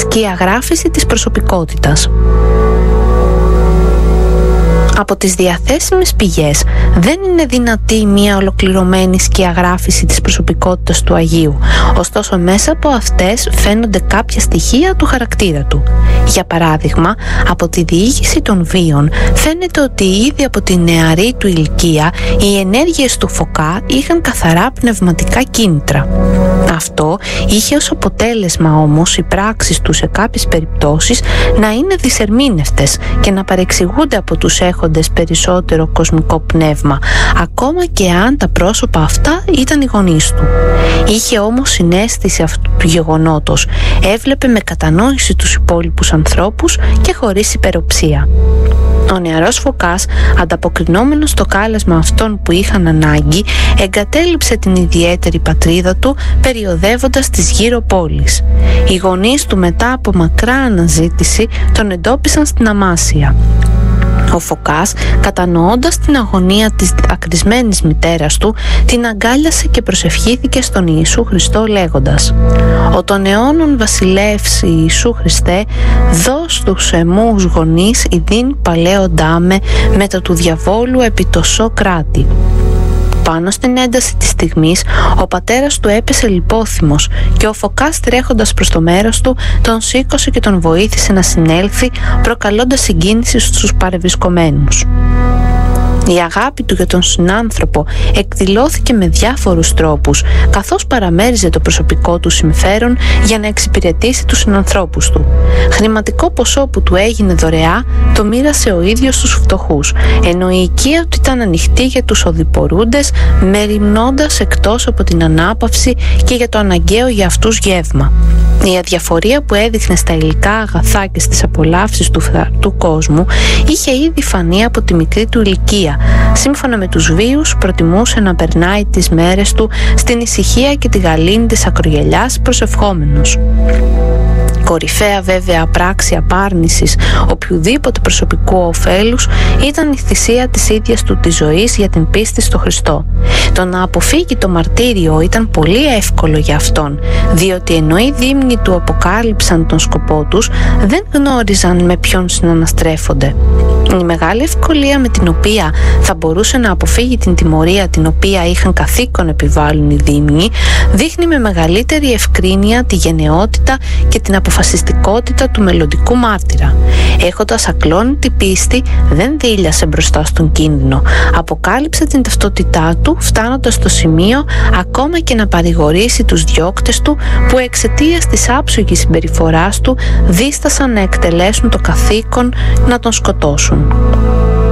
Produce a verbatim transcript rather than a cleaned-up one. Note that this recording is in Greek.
σκιαγράφηση της προσωπικότητας. Από τις διαθέσιμες πηγές δεν είναι δυνατή μια ολοκληρωμένη σκιαγράφηση της προσωπικότητας του Αγίου, ωστόσο μέσα από αυτές φαίνονται κάποια στοιχεία του χαρακτήρα του. Για παράδειγμα, από τη διήγηση των βίων φαίνεται ότι ήδη από τη νεαρή του ηλικία οι ενέργειες του Φωκά είχαν καθαρά πνευματικά κίνητρα. Αυτό είχε ως αποτέλεσμα όμως οι πράξεις του σε κάποιες περιπτώσεις να είναι δυσερμήνευτες και να παρεξηγούνται από τους έχοντες περισσότερο κοσμικό πνεύμα, ακόμα και αν τα πρόσωπα αυτά ήταν οι γονείς του. Είχε όμως συναίσθηση αυτού του γεγονότος, έβλεπε με κατανόηση τους υπόλοιπους ανθρώπους και χωρίς υπεροψία. Ο νεαρός Φωκάς, ανταποκρινόμενος στο κάλεσμα αυτών που είχαν ανάγκη, εγκατέλειψε την ιδιαίτερη πατρίδα του, περιοδεύοντας τις γύρω πόλεις. Οι γονείς του μετά από μακρά αναζήτηση τον εντόπισαν στην Αμάσια. Ο Φωκάς, κατανοώντας την αγωνία της ακρισμένης μητέρας του, την αγκάλιασε και προσευχήθηκε στον Ιησού Χριστό λέγοντας: «Ο των αιώνων βασιλεύς Ιησού Χριστέ, δώσ' τους εμούς γονείς ειδήν παλαίοντά με μετά του διαβόλου επί το σώ κράτη». Πάνω στην ένταση της στιγμής, ο πατέρας του έπεσε λιπόθυμος και ο Φωκάς, τρέχοντας προς το μέρος του, τον σήκωσε και τον βοήθησε να συνέλθει, προκαλώντας συγκίνηση στους παρευρισκομένους. Η αγάπη του για τον συνάνθρωπο εκδηλώθηκε με διάφορους τρόπους, καθώς παραμέριζε το προσωπικό του συμφέρον για να εξυπηρετήσει τους συνανθρώπους του. Χρηματικό ποσό που του έγινε δωρεά το μοίρασε ο ίδιος στους φτωχούς, ενώ η οικία του ήταν ανοιχτή για τους οδηπορούντες, μεριμνώντας εκτός από την ανάπαυση και για το αναγκαίο για αυτούς γεύμα. Η αδιαφορία που έδειχνε στα υλικά αγαθά και στις απολαύσεις του, του κόσμου είχε ήδη φανεί από τη μικρή του ηλικία. Σύμφωνα με τους βίους, προτιμούσε να περνάει τις μέρες του στην ησυχία και τη γαλήνη της ακρογελιάς προσευχόμενος. Κορυφαία βέβαια πράξη απάρνησης οποιουδήποτε προσωπικού ωφέλους ήταν η θυσία της ίδιας του της ζωής για την πίστη στο Χριστό. Το να αποφύγει το μαρτύριο ήταν πολύ εύκολο για αυτόν, διότι ενώ οι δήμνοι του αποκάλυψαν τον σκοπό τους, δεν γνώριζαν με ποιον συναναστρέφονται. Η μεγάλη ευκολία με την οποία θα μπορούσε να αποφύγει την τιμωρία την οποία είχαν καθήκον επιβάλλουν οι δήμνοι, δείχνει με μεγαλύτερη ευκρίνεια τη γενναιότητα και την αποφασιστικότητα του μελλοντικού μάρτυρα. Έχοντας ακλόνητη πίστη, δεν δείλιασε μπροστά στον κίνδυνο. Αποκάλυψε την ταυτότητά του, φτάνοντας στο σημείο ακόμα και να παρηγορήσει τους διώκτες του που εξαιτίας της άψογης συμπεριφοράς του δίστασαν να εκτελέσουν το καθήκον να τον σκοτώσουν.